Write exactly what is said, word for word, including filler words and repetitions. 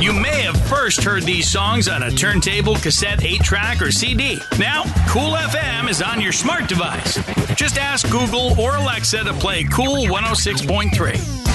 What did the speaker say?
You may have first heard these songs on a turntable, cassette, eight track, or C D. Now, Cool F M is on your smart device. Just ask Google or Alexa to play Cool one oh six point three.